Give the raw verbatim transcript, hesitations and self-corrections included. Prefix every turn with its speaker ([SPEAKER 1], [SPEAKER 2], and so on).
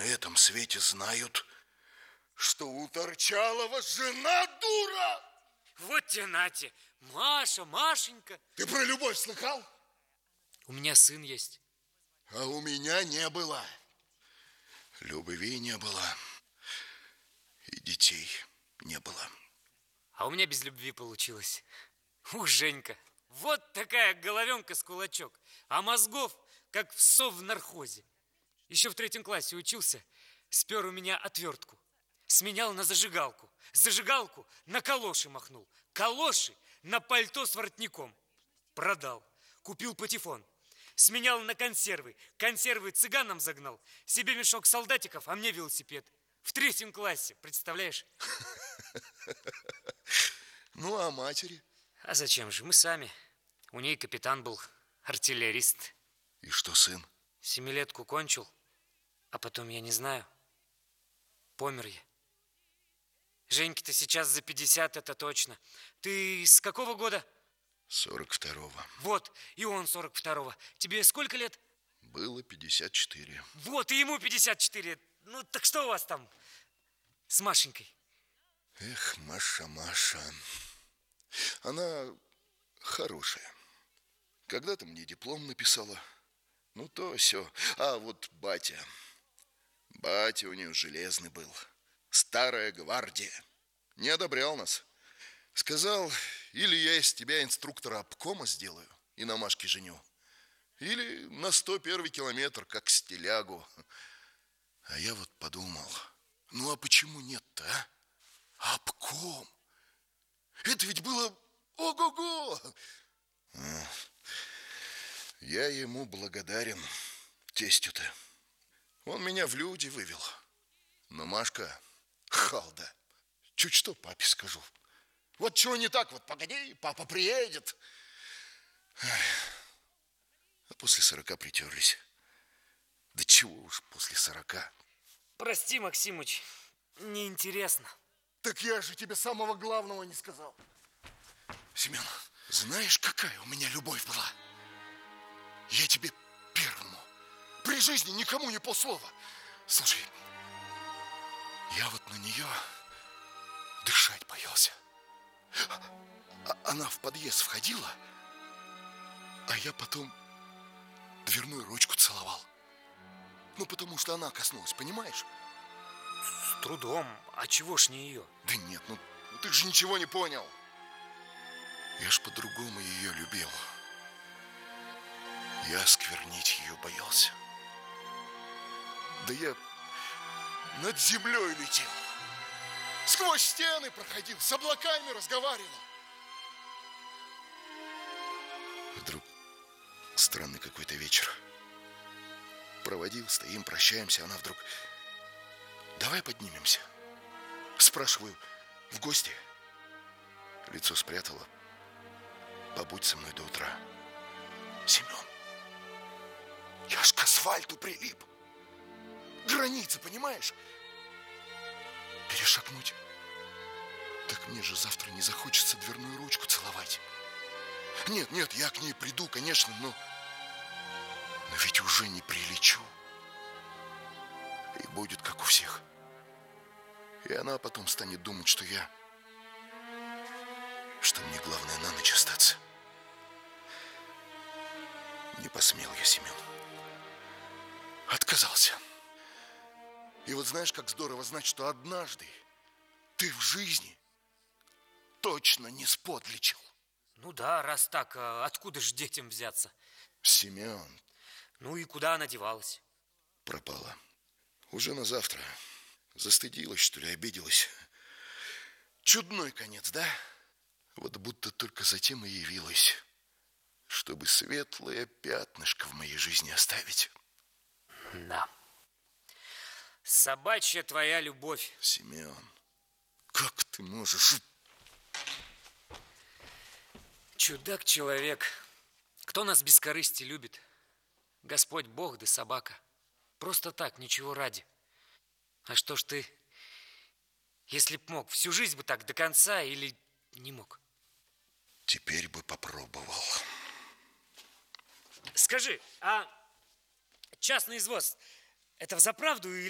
[SPEAKER 1] на этом свете знают, что у Торчалова жена дура.
[SPEAKER 2] Вот тебе, нате, Маша, Машенька.
[SPEAKER 1] Ты про любовь слыхал?
[SPEAKER 2] У меня сын есть.
[SPEAKER 1] А у меня не было. Любви не было. И детей не было.
[SPEAKER 2] А у меня без любви получилось. Ух, Женька, вот такая головенка с кулачок, а мозгов, как в сов в нархозе. Еще в третьем классе учился, спер у меня отвертку. Сменял на зажигалку. Зажигалку на калоши махнул. Калоши на пальто с воротником. Продал. Купил патефон. Сменял на консервы. Консервы цыганам загнал. Себе мешок солдатиков, а мне велосипед. В третьем классе, представляешь?
[SPEAKER 1] Ну, а матери?
[SPEAKER 2] А зачем же? Мы сами. У ней капитан был, артиллерист.
[SPEAKER 1] И что сын?
[SPEAKER 2] Семилетку кончил, а потом, я не знаю, помер я. Женьке-то сейчас за пятьдесят, это точно. Ты с какого года?
[SPEAKER 1] сорок второго.
[SPEAKER 2] Вот, и он сорок второго. Тебе сколько лет?
[SPEAKER 1] Было пятьдесят четыре.
[SPEAKER 2] Вот, и ему пятьдесят четыре. Ну, так что у вас там с Машенькой?
[SPEAKER 1] Эх, Маша, Маша. Она хорошая. Когда-то мне диплом написала. Ну, то все. А вот батя. Батя у нее железный был. Старая гвардия. Не одобрял нас. Сказал, или я из тебя инструктора обкома сделаю и на Машке женю, или на сто первый километр, как стилягу. А я вот подумал, ну а почему нет-то, а? Обком. Это ведь было ого-го. Я ему благодарен, тестю-то. Он меня в люди вывел. Но Машка халда. Чуть что папе скажу. Вот чего не так, вот погоди, папа приедет. А после сорока притерлись. Да чего уж после сорока.
[SPEAKER 2] Прости, Максимыч, неинтересно.
[SPEAKER 1] Так я же тебе самого главного не сказал. Семен, знаешь, какая у меня любовь была? Я тебе первому. При жизни никому не полслова. Слушай, я вот на нее дышать боялся. А она в подъезд входила, а я потом дверную ручку целовал. Ну, потому что она коснулась, понимаешь?
[SPEAKER 2] С трудом. А чего ж не ее?
[SPEAKER 1] Да нет, ну, ну ты же ничего не понял. Я ж по-другому ее любил. Я осквернить ее боялся. Да я над землей летел. Сквозь стены проходил, с облаками разговаривал. Вдруг странный какой-то вечер. Проводил, стоим, прощаемся. Она вдруг: давай поднимемся. Спрашиваю: в гости? Лицо спрятала. Побудь со мной до утра. Семен, я ж к асфальту прилип. Граница, понимаешь? Перешагнуть. Так мне же завтра не захочется дверную ручку целовать. Нет, нет, я к ней приду, конечно, но... Но ведь уже не прилечу. И будет как у всех. И она потом станет думать, что я... Что мне главное на ночь остаться. Не посмел я, Семен. Отказался. И вот знаешь, как здорово знать, что однажды ты в жизни точно не сподличил.
[SPEAKER 2] Ну да, раз так, а откуда же детям взяться?
[SPEAKER 1] Семен.
[SPEAKER 2] Ну и куда она девалась?
[SPEAKER 1] Пропала. Уже на завтра. Застыдилась, что ли, обиделась. Чудной конец, да? Вот будто только затем и явилась, чтобы светлое пятнышко в моей жизни оставить.
[SPEAKER 2] Да. Собачья твоя любовь.
[SPEAKER 1] Семен, как ты можешь...
[SPEAKER 2] Чудак-человек. Кто нас без корысти любит? Господь Бог да собака. Просто так, ничего ради. А что ж ты, если б мог, всю жизнь бы так до конца или не мог?
[SPEAKER 1] Теперь бы попробовал.
[SPEAKER 2] Скажи, а частный извоз, это взаправду или...